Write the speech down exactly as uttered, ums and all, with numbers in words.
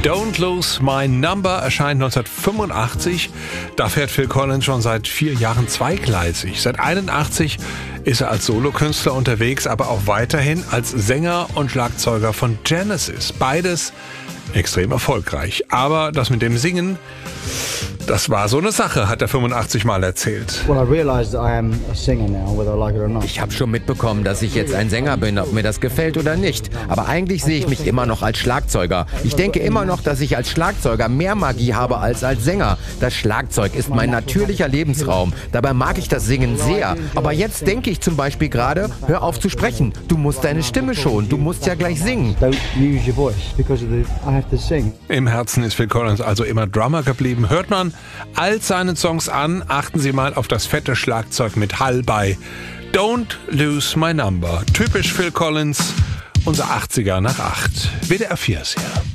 Don't Lose My Number erscheint neunzehnhundertfünfundachtzig. Da fährt Phil Collins schon seit vier Jahren zweigleisig. Seit einundachtzig ist er als Solokünstler unterwegs, aber auch weiterhin als Sänger und Schlagzeuger von Genesis. Beides extrem erfolgreich. Aber das mit dem Singen, das war so eine Sache, hat er fünfundachtzig Mal erzählt. Ich habe schon mitbekommen, dass ich jetzt ein Sänger bin, ob mir das gefällt oder nicht. Aber eigentlich sehe ich mich immer noch als Schlagzeuger. Ich denke immer noch, dass ich als Schlagzeuger mehr Magie habe als als Sänger. Das Schlagzeug ist mein natürlicher Lebensraum. Dabei mag ich das Singen sehr. Aber jetzt denke ich zum Beispiel gerade, hör auf zu sprechen. Du musst deine Stimme schonen. Du musst ja gleich singen. Im Herzen ist Phil Collins also immer Drummer geblieben. Hört man all seinen Songs an, achten Sie mal auf das fette Schlagzeug mit Hall bei Don't Lose My Number. Typisch Phil Collins, unser achtziger nach acht. W D R vier ist hier.